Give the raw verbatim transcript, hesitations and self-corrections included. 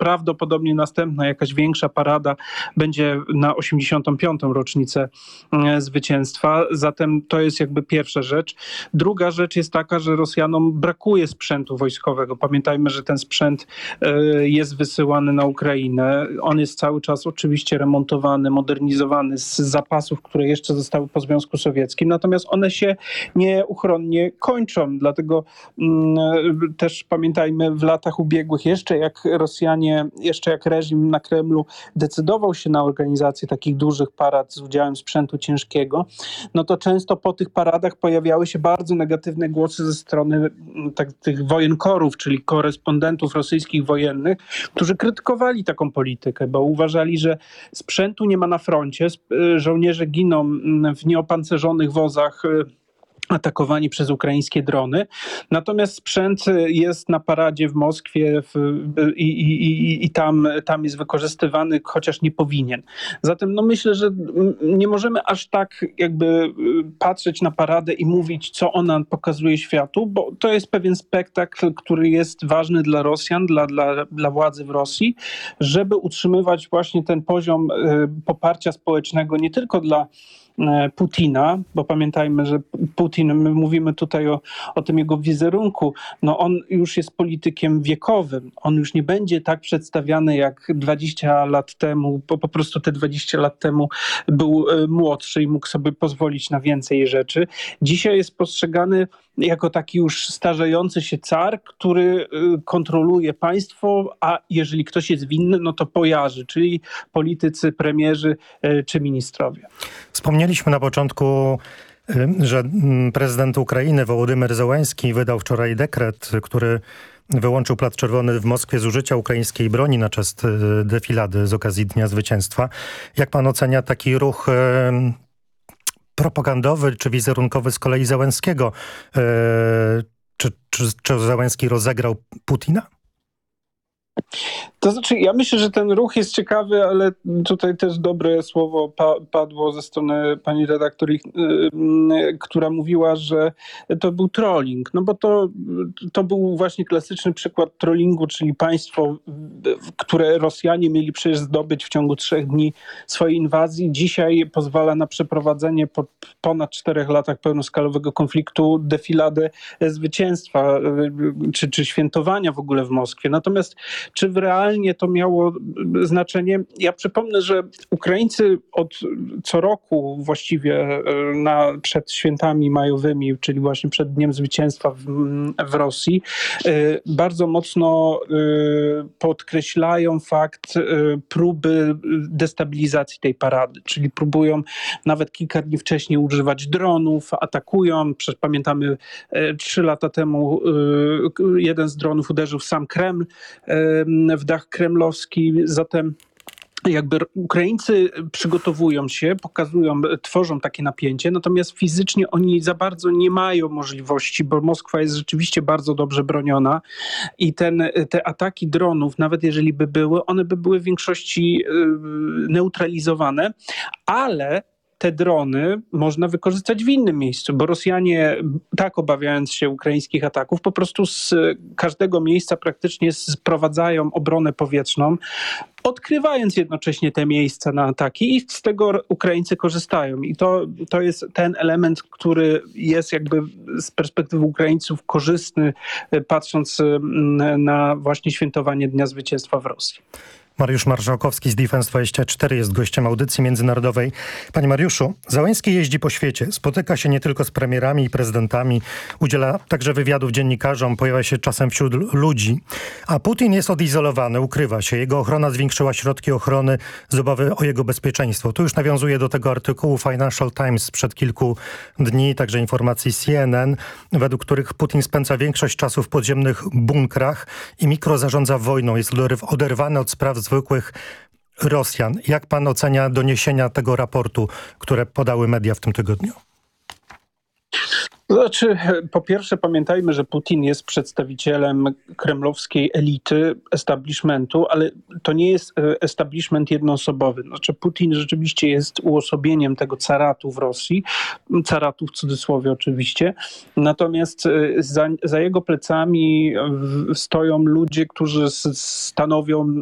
prawdopodobnie następna jakaś większa parada będzie na osiemdziesiątą piątą rocznicę zwycięstwa. Zatem to jest jakby pierwsza rzecz. Druga rzecz jest taka, że Rosjanom brakuje sprzętu wojskowego. Pamiętajmy, że ten sprzęt jest wysyłany na Ukrainę. On jest cały czas oczywiście remontowany, modernizowany z zapasów, które jeszcze zostały po Związku Sowieckim. Natomiast one się nieuchronnie kończą. Dlatego mm, też pamiętajmy, w latach ubiegłych jeszcze jak Rosjanie, jeszcze jak reżim na Kremlu decydował się na organizację takich dużych parad z udziałem sprzętu ciężkiego, no to często po tych paradach pojawiały się bardzo negatywne głosy ze strony tak, tych wojenkorów, czyli korespondentów rosyjskich wojennych, którzy krytykowali taką politykę, bo uważali, że sprzętu nie ma na froncie, żołnierze giną w nieopancerzonych wozach atakowani przez ukraińskie drony. Natomiast sprzęt jest na paradzie w Moskwie w, i, i, i, i tam, tam jest wykorzystywany, chociaż nie powinien. Zatem no myślę, że nie możemy aż tak jakby patrzeć na paradę i mówić, co ona pokazuje światu, bo to jest pewien spektakl, który jest ważny dla Rosjan, dla, dla, dla władzy w Rosji, żeby utrzymywać właśnie ten poziom poparcia społecznego nie tylko dla Putina, bo pamiętajmy, że Putin, my mówimy tutaj o, o tym jego wizerunku, no on już jest politykiem wiekowym. On już nie będzie tak przedstawiany jak dwadzieścia lat temu, bo po prostu te dwadzieścia lat temu był młodszy i mógł sobie pozwolić na więcej rzeczy. Dzisiaj jest postrzegany jako taki już starzejący się car, który kontroluje państwo, a jeżeli ktoś jest winny, no to pojarzy, czyli politycy, premierzy czy ministrowie. Wspomnieliśmy na początku, że prezydent Ukrainy Wołodymyr Zełenski wydał wczoraj dekret, który wyłączył Plac Czerwony w Moskwie z użycia ukraińskiej broni na czas defilady z okazji Dnia Zwycięstwa. Jak pan ocenia taki ruch propagandowy czy wizerunkowy z kolei Zełenskiego? Czy, czy, czy Zełenski rozegrał Putina? To znaczy, ja myślę, że ten ruch jest ciekawy, ale tutaj też dobre słowo pa- padło ze strony pani redaktor, yy, yy, która mówiła, że to był trolling. No bo to, to był właśnie klasyczny przykład trollingu, czyli państwo, które Rosjanie mieli przecież zdobyć w ciągu trzech dni swojej inwazji, dzisiaj pozwala na przeprowadzenie po ponad czterech latach pełnoskalowego konfliktu defiladę zwycięstwa, yy, czy, czy świętowania w ogóle w Moskwie. Natomiast czy w realnie to miało znaczenie? Ja przypomnę, że Ukraińcy od co roku właściwie na, przed świętami majowymi, czyli właśnie przed Dniem Zwycięstwa w, w Rosji, bardzo mocno podkreślają fakt próby destabilizacji tej parady, czyli próbują nawet kilka dni wcześniej używać dronów, atakują. Przecież pamiętamy, trzy lata temu jeden z dronów uderzył w sam Kreml, w dach kremlowski. Zatem jakby Ukraińcy przygotowują się, pokazują, tworzą takie napięcie, natomiast fizycznie oni za bardzo nie mają możliwości, bo Moskwa jest rzeczywiście bardzo dobrze broniona i ten, te ataki dronów, nawet jeżeli by były, one by były w większości yy, neutralizowane, ale te drony można wykorzystać w innym miejscu, bo Rosjanie, tak obawiając się ukraińskich ataków, po prostu z każdego miejsca praktycznie sprowadzają obronę powietrzną, odkrywając jednocześnie te miejsca na ataki i z tego Ukraińcy korzystają. I to, to jest ten element, który jest jakby z perspektywy Ukraińców korzystny, patrząc na właśnie świętowanie Dnia Zwycięstwa w Rosji. Mariusz Marszałkowski z Defense dwadzieścia cztery jest gościem audycji międzynarodowej. Panie Mariuszu, Zełenski jeździ po świecie, spotyka się nie tylko z premierami i prezydentami, udziela także wywiadów dziennikarzom, pojawia się czasem wśród ludzi, a Putin jest odizolowany, ukrywa się. Jego ochrona zwiększyła środki ochrony z obawy o jego bezpieczeństwo. Tu już nawiązuje do tego artykułu Financial Times sprzed kilku dni, także informacji C N N, według których Putin spędza większość czasu w podziemnych bunkrach i mikrozarządza wojną. Jest oderwany od spraw zwykłych Rosjan. Jak pan ocenia doniesienia tego raportu, które podały media w tym tygodniu? Znaczy, po pierwsze pamiętajmy, że Putin jest przedstawicielem kremlowskiej elity, establishmentu, ale to nie jest establishment jednoosobowy. Znaczy Putin rzeczywiście jest uosobieniem tego caratu w Rosji, caratu w cudzysłowie oczywiście, natomiast za, za jego plecami stoją ludzie, którzy stanowią